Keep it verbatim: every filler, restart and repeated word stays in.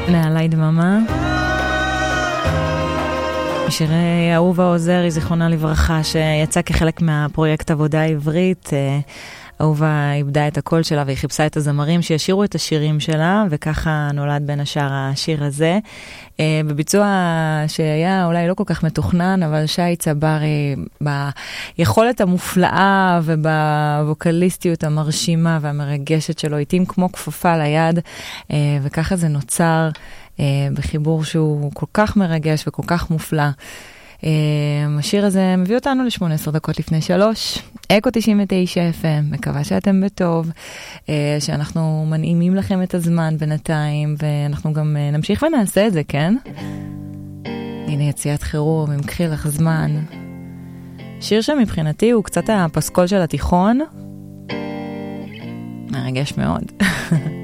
נעלי דממה. שירי אהובה עוזרי, זיכרונה לברכה, שיצא כחלק מהפרויקט עבודה עברית. אהובה איבדה את הקול שלה והיא חיפשה את הזמרים שישירו את השירים שלה, וככה נולד בין השאר השיר הזה. בביצוע שהיה אולי לא כל כך מתוכנן, אבל שי צברי ביכולת המופלאה ובווקליסטיות המרשימה והמרגשת שלו, איתים כמו כפפה ליד, וככה זה נוצר בחיבור שהוא כל כך מרגש וכל כך מופלא. השיר הזה מביא אותנו ל-שמונה עשרה דקות לפני שלוש. אקו תשעים ותשע אף אם, מקווה שאתם בטוב, שאנחנו מנעימים לכם את הזמן בינתיים, ואנחנו גם נמשיך ונעשה את זה, כן? הנה יציאת חירום, עם קחי לך זמן. שיר שמבחינתי הוא קצת הפסקול של התיכון. מרגש מאוד.